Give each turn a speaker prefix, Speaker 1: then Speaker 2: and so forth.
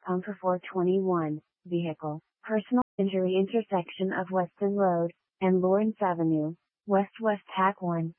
Speaker 1: for 421, vehicle, personal injury intersection of Weston Road and Lawrence Avenue, West Hack 1.